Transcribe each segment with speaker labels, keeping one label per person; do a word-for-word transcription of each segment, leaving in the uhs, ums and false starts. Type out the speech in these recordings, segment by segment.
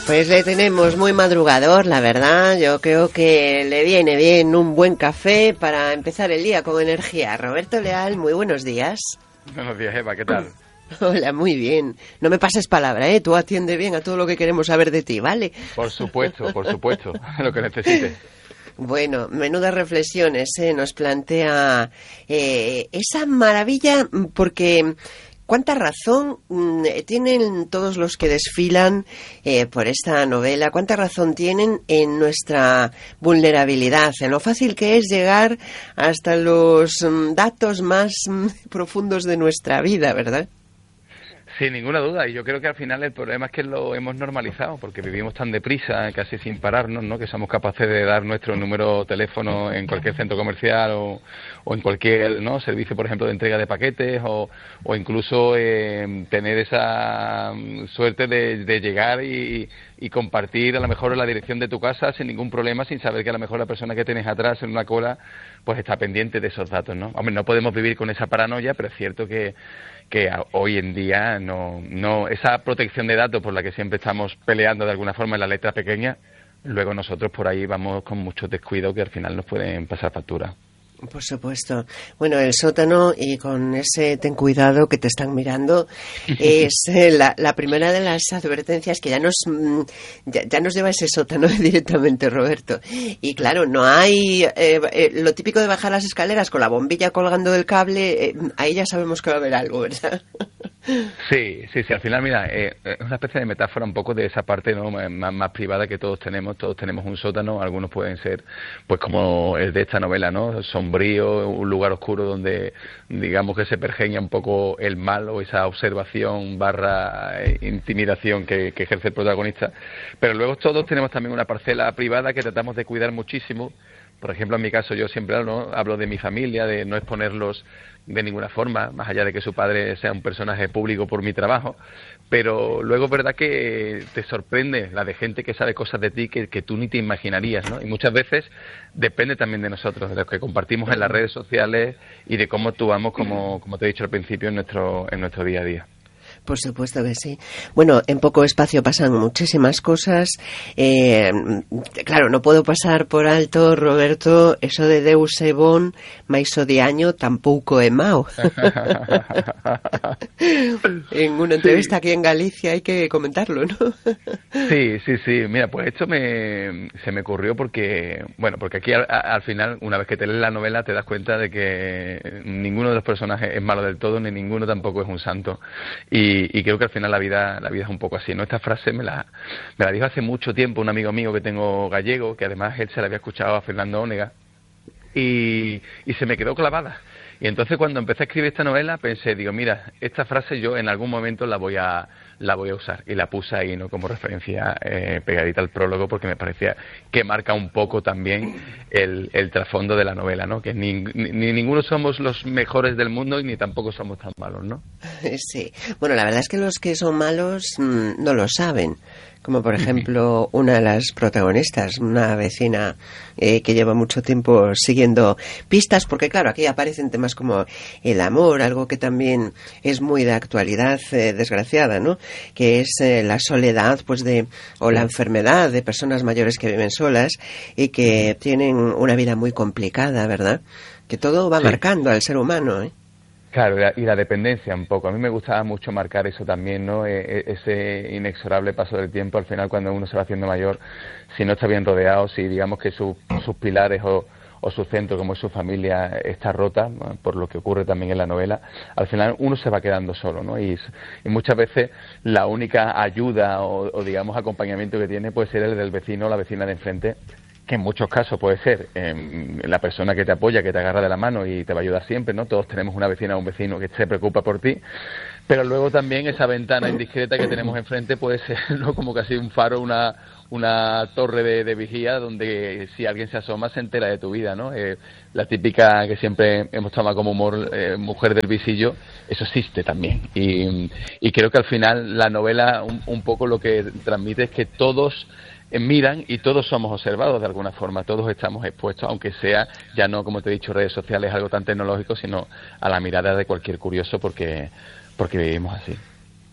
Speaker 1: Pues le tenemos muy madrugador, la verdad. Yo creo que le viene bien un buen café para empezar el día con energía. Roberto Leal, muy buenos días.
Speaker 2: Buenos días, Eva, ¿qué tal?
Speaker 1: Hola, muy bien. No me pases palabra, ¿eh? Tú atiende bien a todo lo que queremos saber de ti, ¿vale?
Speaker 2: Por supuesto, por supuesto, lo que necesites.
Speaker 1: Bueno, menudas reflexiones, ¿eh? Nos plantea eh, esa maravilla, porque... ¿Cuánta razón mmm, tienen todos los que desfilan eh, por esta novela? ¿Cuánta razón tienen en nuestra vulnerabilidad? En lo fácil que es llegar hasta los mmm, datos más mmm, profundos de nuestra vida, ¿verdad?
Speaker 2: Sin ninguna duda, y yo creo que al final el problema es que lo hemos normalizado, porque vivimos tan deprisa, casi sin pararnos, ¿no? Que somos capaces de dar nuestro número de teléfono en cualquier centro comercial o, o en cualquier, ¿no?, servicio, por ejemplo, de entrega de paquetes, o, o incluso eh, tener esa suerte de, de llegar y, y compartir a lo mejor la dirección de tu casa sin ningún problema, sin saber que a lo mejor la persona que tienes atrás en una cola pues está pendiente de esos datos, ¿no? Hombre, no podemos vivir con esa paranoia, pero es cierto que que hoy en día no, no esa protección de datos por la que siempre estamos peleando de alguna forma en la letra pequeña, luego nosotros por ahí vamos con muchos descuidos que al final nos pueden pasar factura.
Speaker 1: Por supuesto. Bueno, el sótano, y con ese ten cuidado que te están mirando, es eh, la, la primera de las advertencias que ya nos ya, ya nos lleva a ese sótano directamente, Roberto. Y claro, no hay eh, eh, lo típico de bajar las escaleras con la bombilla colgando del cable, eh, ahí ya sabemos que va a haber algo, ¿verdad?
Speaker 2: Sí, sí, sí. Al final, mira, eh, es una especie de metáfora un poco de esa parte, ¿no?, más, más privada que todos tenemos. Todos tenemos un sótano. Algunos pueden ser, pues, como el de esta novela, ¿no?, sombrío, un lugar oscuro donde, digamos, que se pergeña un poco el mal o esa observación barra intimidación que, que ejerce el protagonista. Pero luego todos tenemos también una parcela privada que tratamos de cuidar muchísimo. Por ejemplo, en mi caso, yo siempre hablo, ¿no?, hablo de mi familia, de no exponerlos de ninguna forma, más allá de que su padre sea un personaje público por mi trabajo, pero luego es verdad que te sorprende la de gente que sabe cosas de ti que, que tú ni te imaginarías, ¿no? Y muchas veces depende también de nosotros, de lo que compartimos en las redes sociales y de cómo actuamos, como, como te he dicho al principio, en nuestro, en nuestro día a día.
Speaker 1: Por supuesto que sí. Bueno, en poco espacio pasan muchísimas cosas. Eh, claro, no puedo pasar por alto, Roberto, eso de Deus e bon, mais o diaño tampouco é mau. En una entrevista sí. Aquí en Galicia hay que comentarlo, ¿no?
Speaker 2: Sí, sí, sí. Mira, pues esto me, se me ocurrió porque, bueno, porque aquí al, al final, una vez que te lees la novela, te das cuenta de que ninguno de los personajes es malo del todo, ni ninguno tampoco es un santo. Y Y, y creo que al final la vida la vida es un poco así, ¿no? Esta frase me la me la dijo hace mucho tiempo un amigo mío que tengo gallego, que además él se la había escuchado a Fernando Onega, y, y se me quedó clavada. Y entonces cuando empecé a escribir esta novela pensé, digo, mira, esta frase yo en algún momento la voy a la voy a usar, y la puse ahí, ¿no?, como referencia eh, pegadita al prólogo, porque me parecía que marca un poco también el, el trasfondo de la novela, ¿no?, que ni, ni, ni ninguno somos los mejores del mundo y ni tampoco somos tan malos, ¿no?
Speaker 1: Sí, bueno, la verdad es que los que son malos mmm, no lo saben. Como por ejemplo una de las protagonistas, una vecina eh, que lleva mucho tiempo siguiendo pistas, porque claro, aquí aparecen temas como el amor, algo que también es muy de actualidad, eh, desgraciada, ¿no? Que es eh, la soledad, pues de o la enfermedad de personas mayores que viven solas y que tienen una vida muy complicada, ¿verdad? Que todo va sí. marcando al ser humano, ¿eh?
Speaker 2: Claro, y la dependencia un poco. A mí me gustaba mucho marcar eso también, ¿no? E- ese inexorable paso del tiempo. Al final, cuando uno se va haciendo mayor, si no está bien rodeado, si digamos que su, sus pilares o, o su centro, como es su familia, está rota, ¿no?, por lo que ocurre también en la novela, al final uno se va quedando solo, ¿no? Y, y muchas veces la única ayuda o, o, digamos, acompañamiento que tiene puede ser el del vecino o la vecina de enfrente, que en muchos casos puede ser eh, la persona que te apoya, que te agarra de la mano y te va a ayudar siempre, ¿no? Todos tenemos una vecina o un vecino que se preocupa por ti, pero luego también esa ventana indiscreta que tenemos enfrente puede ser, ¿no?, como casi un faro, una una torre de, de vigía donde si alguien se asoma se entera de tu vida, ¿no? Eh, la típica que siempre hemos tomado como humor, eh, mujer del visillo, eso existe también. Y, y creo que al final la novela un, un poco lo que transmite es que todos miran y todos somos observados de alguna forma, todos estamos expuestos, aunque sea ya no, como te he dicho, redes sociales, algo tan tecnológico, sino a la mirada de cualquier curioso, porque porque vivimos así.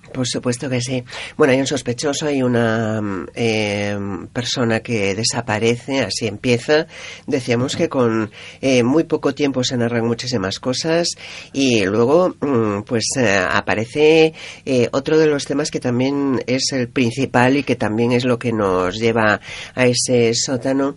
Speaker 1: Por supuesto que sí. Bueno, hay un sospechoso, hay una eh, persona que desaparece, así empieza. Decíamos que con eh, muy poco tiempo se narran muchísimas cosas y luego pues eh, aparece eh, otro de los temas que también es el principal y que también es lo que nos lleva a ese sótano.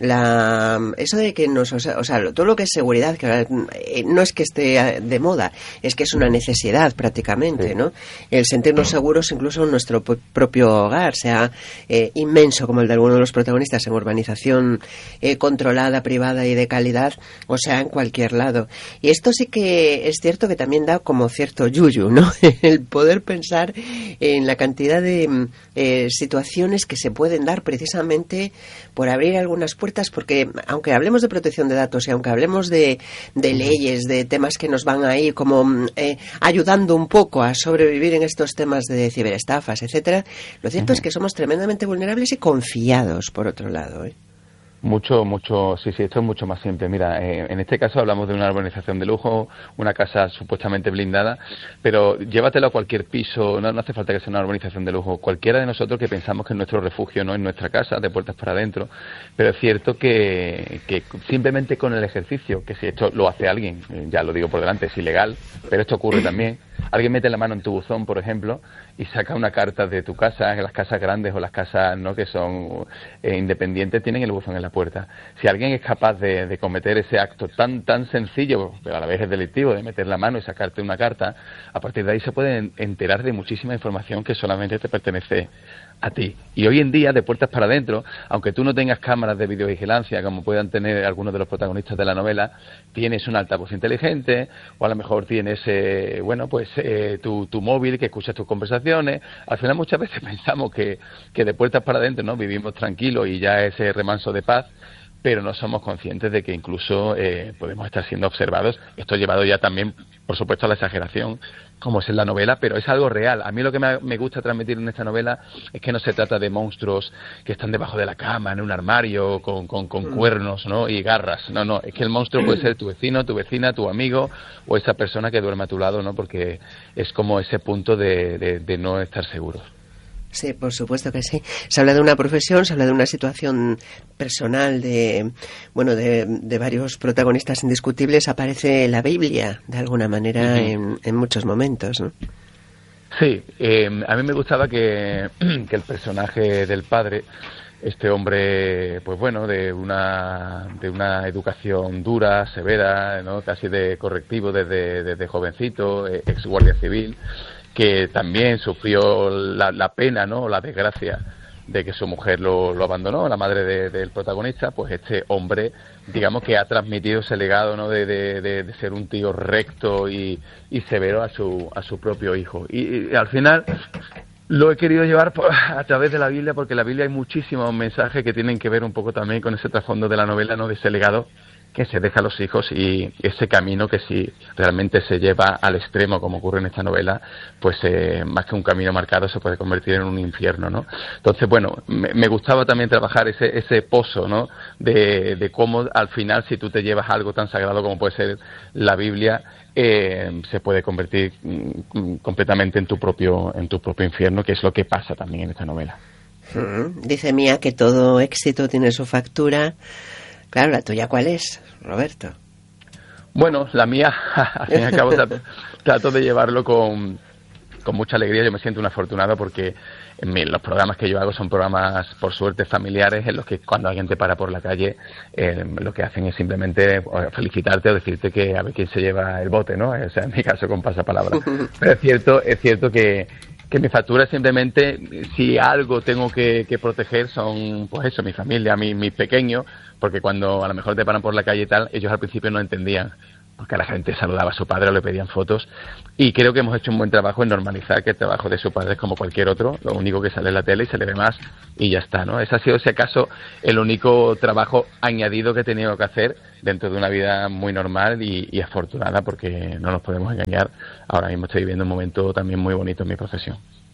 Speaker 1: La, eso de que nos, o sea, o sea, todo lo que es seguridad, que ahora, eh, no es que esté de moda, es que es una necesidad prácticamente, ¿no? El sentirnos seguros incluso en nuestro p- propio hogar, sea eh, inmenso como el de alguno de los protagonistas en urbanización eh, controlada, privada y de calidad, o sea, en cualquier lado. Y esto sí que es cierto que también da como cierto yuyu, ¿no? El poder pensar en la cantidad de eh, situaciones que se pueden dar precisamente por abrir algunas puertas, porque aunque hablemos de protección de datos y aunque hablemos de, de leyes, de temas que nos van ahí como eh, ayudando un poco a sobrevivir en estos temas de ciberestafas, etcétera, lo cierto uh-huh. es que somos tremendamente vulnerables y confiados, por otro lado, ¿eh?
Speaker 2: Mucho, mucho, sí, sí, esto es mucho más simple. Mira, eh, en este caso hablamos de una urbanización de lujo, una casa supuestamente blindada, pero llévatelo a cualquier piso, no, no hace falta que sea una urbanización de lujo, cualquiera de nosotros que pensamos que nuestro refugio no es nuestra casa, de puertas para adentro, pero es cierto que, que simplemente con el ejercicio, que si esto lo hace alguien, ya lo digo por delante, es ilegal, pero esto ocurre también. Alguien mete la mano en tu buzón, por ejemplo, y saca una carta de tu casa, las casas grandes o las casas no que son eh, independientes tienen el buzón en la puerta. Si alguien es capaz de, de cometer ese acto tan tan sencillo, pero a la vez es delictivo, de meter la mano y sacarte una carta, a partir de ahí se pueden enterar de muchísima información que solamente te pertenece a ti. Y hoy en día, de puertas para adentro, aunque tú no tengas cámaras de videovigilancia como puedan tener algunos de los protagonistas de la novela, tienes un altavoz inteligente o a lo mejor tienes eh, bueno pues eh, tu, tu móvil que escuchas tus conversaciones. Al final muchas veces pensamos que, que de puertas para adentro no vivimos tranquilos y ya ese remanso de paz, pero no somos conscientes de que incluso eh, podemos estar siendo observados. Esto llevado ya también, por supuesto, a la exageración, como es en la novela, pero es algo real. A mí lo que me, me gusta transmitir en esta novela es que no se trata de monstruos que están debajo de la cama, en un armario, con, con, con cuernos, ¿no? Y garras. No, no, es que el monstruo puede ser tu vecino, tu vecina, tu amigo o esa persona que duerme a tu lado, ¿no? Porque es como ese punto de, de, de no estar seguros.
Speaker 1: Sí, por supuesto que sí. Se habla de una profesión, se habla de una situación personal de, bueno, de, de varios protagonistas indiscutibles. Aparece la Biblia, de alguna manera, uh-huh. en, en muchos momentos, ¿no?
Speaker 2: Sí, eh, a mí me gustaba que, que el personaje del padre, este hombre, pues bueno, de una de una educación dura, severa, ¿no? Casi de correctivo desde, desde jovencito, ex guardia civil, que también sufrió la, la pena, ¿no? La desgracia de que su mujer lo, lo abandonó, la madre de, del protagonista. Pues este hombre, digamos que ha transmitido ese legado, ¿no? De, de, de, de ser un tío recto y, y severo a su a su propio hijo. Y, y al final lo he querido llevar por, a través de la Biblia, porque en la Biblia hay muchísimos mensajes que tienen que ver un poco también con ese trasfondo de la novela, ¿no? De ese legado que se deja a los hijos y ese camino que si realmente se lleva al extremo, como ocurre en esta novela, pues eh, más que un camino marcado se puede convertir en un infierno, ¿no? Entonces, bueno, me, me gustaba también trabajar ese ese pozo, ¿no? De, de cómo al final, si tú te llevas algo tan sagrado como puede ser la Biblia, eh, se puede convertir mm, completamente en tu propio en tu propio infierno, que es lo que pasa también en esta novela.
Speaker 1: Mm, dice Mía que todo éxito tiene su factura. Claro, ¿la tuya cuál es, Roberto?
Speaker 2: Bueno, la mía, al fin y al cabo, trato, trato de llevarlo con, con mucha alegría. Yo me siento un afortunado porque en mi, los programas que yo hago son programas, por suerte, familiares, en los que cuando alguien te para por la calle, eh, lo que hacen es simplemente felicitarte o decirte que a ver quién se lleva el bote, ¿no? O sea, en mi caso con pasapalabra. Pero es cierto, es cierto que que mi factura simplemente, si algo tengo que, que proteger son, pues eso, mi familia, mi, mis pequeños, porque cuando a lo mejor te paran por la calle y tal, ellos al principio no entendían, porque la gente saludaba a su padre o le pedían fotos, y creo que hemos hecho un buen trabajo en normalizar que el trabajo de su padre es como cualquier otro, lo único que sale en la tele y se le ve más y ya está, ¿no? Ese ha sido, si acaso, el único trabajo añadido que he tenido que hacer dentro de una vida muy normal y, y afortunada, porque no nos podemos engañar, ahora mismo estoy viviendo un momento también muy bonito en mi profesión.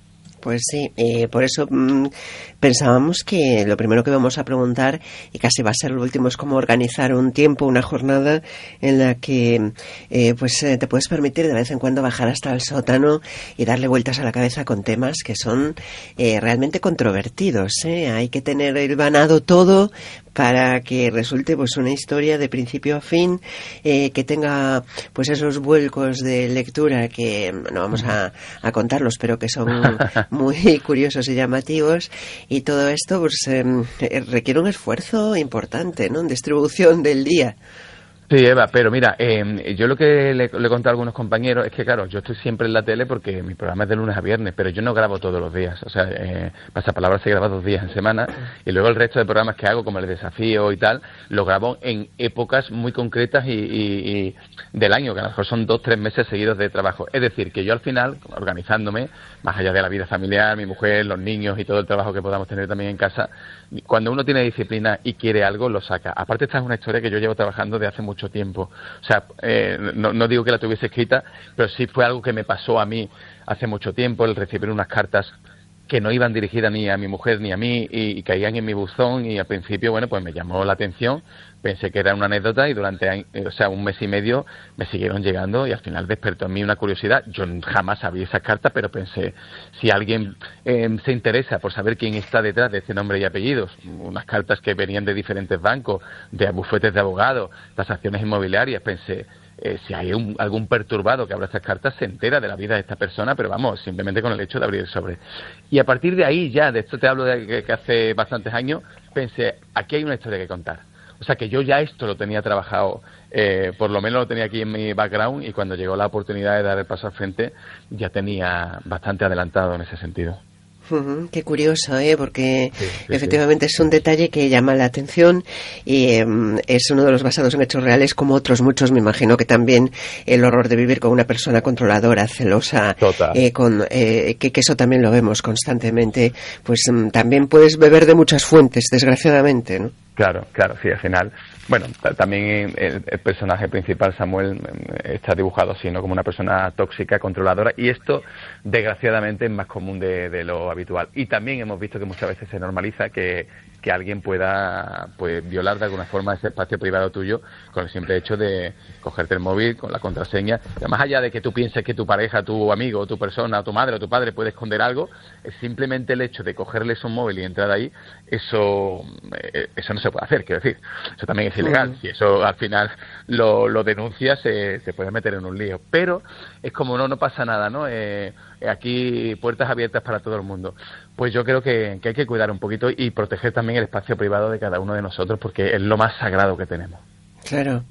Speaker 1: Pues sí, eh, por eso mmm, pensábamos que lo primero que vamos a preguntar, y casi va a ser lo último, es cómo organizar un tiempo, una jornada en la que eh, pues eh, te puedes permitir de vez en cuando bajar hasta el sótano y darle vueltas a la cabeza con temas que son eh, realmente controvertidos, ¿eh? Hay que tener hilvanado todo para que resulte pues una historia de principio a fin, eh, que tenga pues esos vuelcos de lectura que no vamos a, a contarlos, pero que son muy curiosos y llamativos, y todo esto pues eh, requiere un esfuerzo importante, ¿no?, en distribución del día.
Speaker 2: Sí, Eva, pero mira, eh, yo lo que le, le he contado a algunos compañeros es que, claro, yo estoy siempre en la tele porque mi programa es de lunes a viernes, pero yo no grabo todos los días. O sea, eh, Pasapalabra se graba dos días en semana, y luego el resto de programas que hago, como el desafío y tal, lo grabo en épocas muy concretas y, y, y del año, que a lo mejor son dos, tres meses seguidos de trabajo. Es decir, que yo al final, organizándome, más allá de la vida familiar, mi mujer, los niños y todo el trabajo que podamos tener también en casa, cuando uno tiene disciplina y quiere algo, lo saca. Aparte, esta es una historia que yo llevo trabajando de hace mucho tiempo. O sea, eh, no, no digo que la tuviese escrita, pero sí fue algo que me pasó a mí hace mucho tiempo, el recibir unas cartas que no iban dirigidas ni a mi mujer ni a mí, y, y caían en mi buzón, y al principio, bueno, pues me llamó la atención, pensé que era una anécdota, y durante, o sea, un mes y medio me siguieron llegando, y al final despertó en mí una curiosidad. Yo jamás abrí esas cartas, pero pensé, si alguien eh, se interesa por saber quién está detrás de ese nombre y apellidos, unas cartas que venían de diferentes bancos, de bufetes de abogados, transacciones inmobiliarias, pensé, Eh, si hay un, algún perturbado que abra estas cartas, se entera de la vida de esta persona, pero vamos, simplemente con el hecho de abrir el sobre. Y a partir de ahí, ya, de esto te hablo de que, que hace bastantes años, pensé, aquí hay una historia que contar. O sea, que yo ya esto lo tenía trabajado, eh, por lo menos lo tenía aquí en mi background, y cuando llegó la oportunidad de dar el paso al frente, ya tenía bastante adelantado en ese sentido.
Speaker 1: Uh-huh, qué curioso, ¿eh? Porque
Speaker 2: sí, sí,
Speaker 1: efectivamente
Speaker 2: sí.
Speaker 1: es un detalle que llama la atención, y eh, es uno de los basados en hechos reales, como otros muchos. Me imagino que también el horror de vivir con una persona controladora, celosa, eh, con eh, que, que eso también lo vemos constantemente, pues um, también puedes beber de muchas fuentes, desgraciadamente, ¿no?
Speaker 2: Claro, claro, sí, al final. Bueno, t- también el, el personaje principal, Samuel, está dibujado así, ¿no?, como una persona tóxica, controladora, y esto, desgraciadamente, es más común de, de lo habitual. Y también hemos visto que muchas veces se normaliza que, que alguien pueda, pues, violar de alguna forma ese espacio privado tuyo con el simple hecho de cogerte el móvil con la contraseña. Pero más allá de que tú pienses que tu pareja, tu amigo, tu persona, o tu madre o tu padre puede esconder algo, es simplemente el hecho de cogerles un móvil y entrar ahí, eso, eh, eso no se puede hacer, quiero decir. Eso también es ilegal. Uh-huh. Si eso al final lo, lo denuncias, se, se puede meter en un lío. Pero es como, no, no pasa nada, ¿no? Eh, aquí puertas abiertas para todo el mundo. Pues yo creo que, que hay que cuidar un poquito y proteger también el espacio privado de cada uno de nosotros, porque es lo más sagrado que tenemos.
Speaker 1: Claro.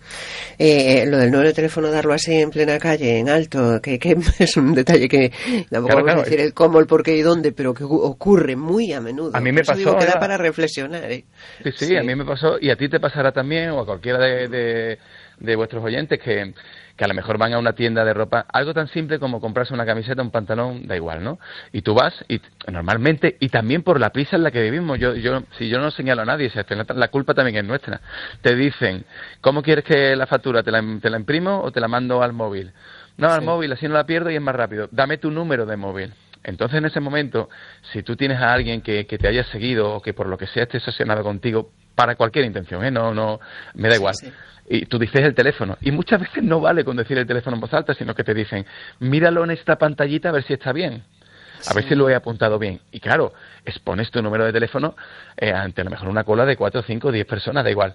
Speaker 1: Eh, lo del número de teléfono, darlo así en plena calle, en alto, que, que es un detalle que tampoco claro, vamos claro, a decir el cómo, el por qué y dónde, pero que ocurre muy a menudo.
Speaker 2: A mí me pasó.
Speaker 1: Digo, queda para reflexionar, ¿eh?
Speaker 2: Sí, sí, sí, a mí me pasó, y a ti te pasará también, o a cualquiera de, de, de vuestros oyentes que, que a lo mejor van a una tienda de ropa, algo tan simple como comprarse una camiseta, un pantalón, da igual, ¿no? Y tú vas, y normalmente, y también por la prisa en la que vivimos, yo, yo si yo no señalo a nadie, si la culpa también es nuestra, te dicen, ¿cómo quieres que la factura? ¿Te la, te la imprimo o te la mando al móvil? No, sí. Al móvil, así no la pierdo y es más rápido. Dame tu número de móvil. Entonces, en ese momento, si tú tienes a alguien que, que te haya seguido o que por lo que sea esté obsesionado contigo, para cualquier intención, ¿eh? No, no, me da igual. Sí, sí. Y tú dices el teléfono. Y muchas veces no vale con decir el teléfono en voz alta, sino que te dicen, míralo en esta pantallita a ver si está bien. A sí. ver si lo he apuntado bien. Y claro, expones tu número de teléfono eh, ante a lo mejor una cola de cuatro, cinco, diez personas, da igual.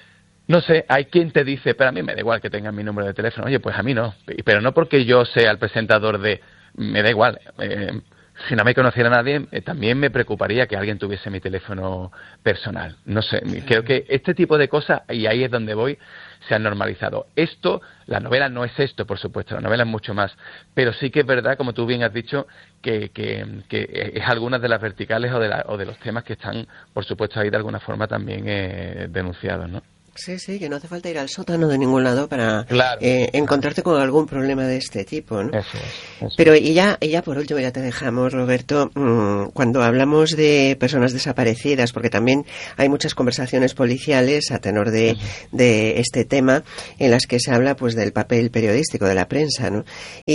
Speaker 2: No sé, hay quien te dice, pero a mí me da igual que tengan mi número de teléfono. Oye, pues a mí no. Pero no porque yo sea el presentador de... Me da igual. Eh, si no me conociera nadie, eh, también me preocuparía que alguien tuviese mi teléfono personal. No sé, sí. Creo que este tipo de cosas, y ahí es donde voy, se han normalizado. Esto, la novela no es esto, por supuesto, la novela es mucho más. Pero sí que es verdad, como tú bien has dicho, que, que, que es algunas de las verticales o de, la, o de los temas que están, por supuesto, ahí de alguna forma también eh, denunciados, ¿no?
Speaker 1: Sí, sí, que no hace falta ir al sótano de ningún lado para
Speaker 2: claro.
Speaker 1: eh, encontrarte con algún problema de este tipo, ¿no?
Speaker 2: Eso es, eso
Speaker 1: Pero y ya, y ya por último, ya te dejamos, Roberto, mmm, cuando hablamos de personas desaparecidas, porque también hay muchas conversaciones policiales a tenor de, de este tema, en las que se habla pues del papel periodístico de la prensa, ¿no?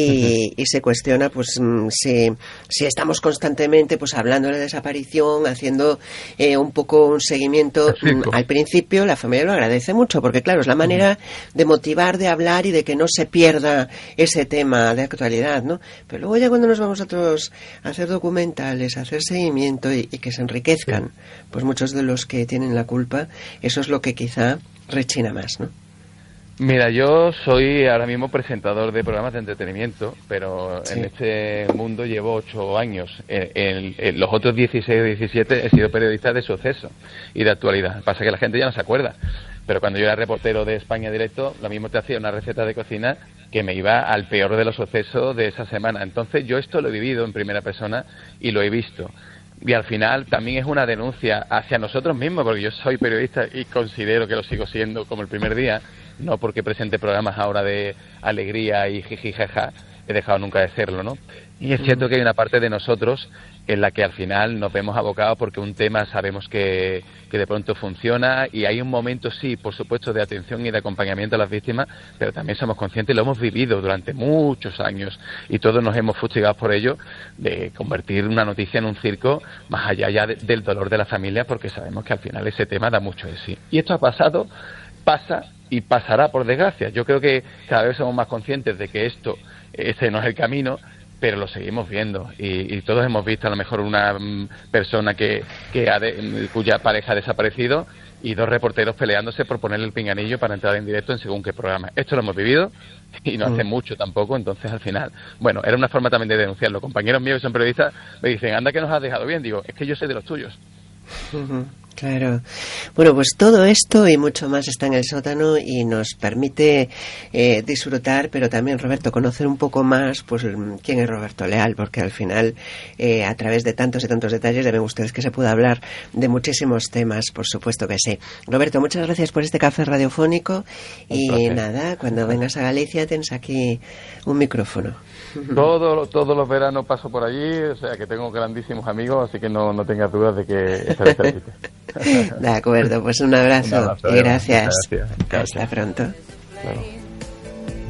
Speaker 1: Y, y se cuestiona pues mmm, si, si estamos constantemente pues hablando de la desaparición, haciendo eh, un poco un seguimiento. Mmm, al principio la familia lo agradece agradece mucho, porque claro, es la manera de motivar, de hablar y de que no se pierda ese tema de actualidad, ¿no? Pero luego ya cuando nos vamos nosotros a hacer documentales, a hacer seguimiento y, y que se enriquezcan, pues muchos de los que tienen la culpa, eso es lo que quizá rechina más, ¿no?
Speaker 2: Mira, yo soy ahora mismo presentador de programas de entretenimiento, pero sí. en este mundo llevo ocho años. En, en, en los otros dieciséis o diecisiete he sido periodista de suceso y de actualidad. Pasa que la gente ya no se acuerda. Pero cuando yo era reportero de España Directo, lo mismo te hacía una receta de cocina que me iba al peor de los sucesos de esa semana. Entonces yo esto lo he vivido en primera persona y lo he visto. Y al final también es una denuncia hacia nosotros mismos, porque yo soy periodista y considero que lo sigo siendo como el primer día, no porque presente programas ahora de alegría y jiji jaja, he dejado nunca de serlo, ¿no? Y es cierto que hay una parte de nosotros en la que al final nos vemos abocados porque un tema sabemos que, que de pronto funciona y hay un momento, sí, por supuesto, de atención y de acompañamiento a las víctimas, pero también somos conscientes y lo hemos vivido durante muchos años y todos nos hemos fustigado por ello de convertir una noticia en un circo más allá ya de, del dolor de la familia, porque sabemos que al final ese tema da mucho de sí. Y esto ha pasado, pasa y pasará, por desgracia. Yo creo que cada vez somos más conscientes de que esto, ese no es el camino, pero lo seguimos viendo y, y todos hemos visto a lo mejor una mm, persona que, que ha de, cuya pareja ha desaparecido y dos reporteros peleándose por ponerle el pinganillo para entrar en directo en según qué programa. Esto lo hemos vivido y no hace mucho tampoco, entonces al final, bueno, era una forma también de denunciarlo. Compañeros míos que son periodistas me dicen, anda que nos has dejado bien. Digo, es que yo soy de los tuyos.
Speaker 1: Uh-huh. Claro. Bueno, pues todo esto y mucho más está en el sótano y nos permite eh, disfrutar, pero también, Roberto, conocer un poco más pues quién es Roberto Leal, porque al final, eh, a través de tantos y tantos detalles, deben ustedes que se pueda hablar de muchísimos temas, por supuesto que sí. Roberto, muchas gracias por este café radiofónico y nada, cuando vengas a Galicia tienes aquí un micrófono.
Speaker 2: Todo, todos los veranos paso por allí, o sea que tengo grandísimos amigos, así que no, no tengas dudas de que estaré cerquita.
Speaker 1: De acuerdo, pues un abrazo, un abrazo y gracias.
Speaker 2: gracias.
Speaker 1: Hasta pronto.
Speaker 2: Claro.